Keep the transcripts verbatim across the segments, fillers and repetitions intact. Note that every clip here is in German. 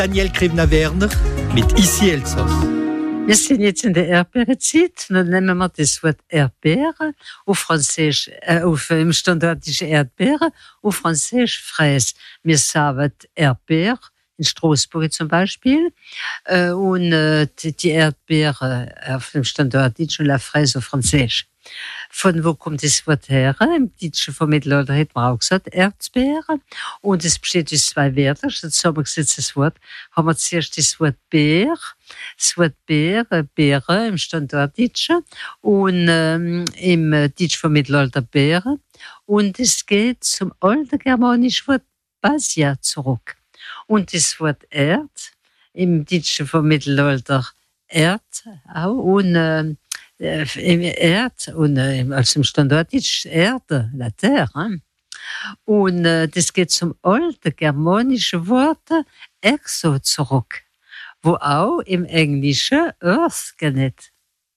Daniel Krivna-Werner mit Ici Elsass. Wir sind jetzt in der Erdbeerezeit. Dann nehmen wir das Wort Erdbeere, auf Französisch, äh, auf, im Standard ist Erdbeere, auf Französisch Fraise. Wir sagen Erdbeere, in Straßburg zum Beispiel, äh, und äh, die, die Erdbeere auf dem Standard ist und la Fraise auf Französisch. Von wo kommt das Wort her? Im Deutschen vom Mittelalter hat man auch gesagt Erzbeere. Und es besteht aus zwei Wörtern. Jetzt haben wir gesagt, das Wort. Haben wir zuerst das Wort Beer. Das Wort Beer, Beere im Standarddeutschen. Und ähm, im Deutschen vom Mittelalter Beere. Und es geht zum alten germanischen Wort Basia zurück. Und das Wort Erd im Deutschen vom Mittelalter Erd auch. Und ähm, im Erd, und äh, also im Standard ist Erde, la Terre. Hein? Und äh, das geht zum alten germanischen Wort Exo zurück, wo auch im Englischen Earth genannt.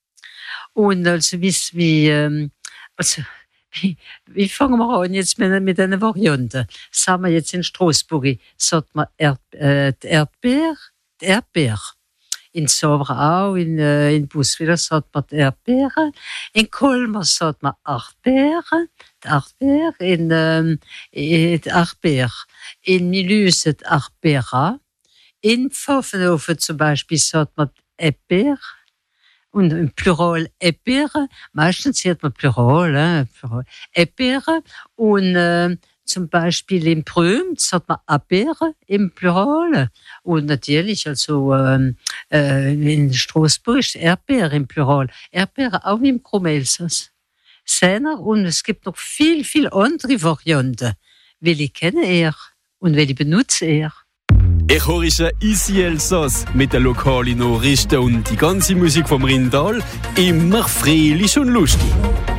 Und also wie, wie, ähm, also, wie, wie fangen wir an jetzt mit, mit einer Variante? Sagen wir jetzt in Straßburg, sagt man Erd, äh, die Erdbeer, die Erdbeer. In Sauer auch, in, äh, in Buswiller sagt man die Erdbeere. In Colmar sagt man Achtbeere, die Achtbeere. In, ähm, die Achtbeere. In Milüse die Achtbeera. In Pfaffenhofen zum Beispiel sagt man Epbeer. Und im Plural Epbeere. Meistens hört man Plural, äh, Plural. Epbeere. Und, äh, zum Beispiel in Prüm sagt man Abbeere im Plural. Und natürlich, also ähm, äh, in Straßburg ist Erdbeere im Plural. Erdbeere auch wie im Krumm-Elsass. Seiner, und es gibt noch viel, viel andere Varianten. Welche kenne er und welche benutze er? Ich höre Ici Elsass mit den lokalen Nachrichten und die ganze Musik vom Rindal immer fröhlich und lustig.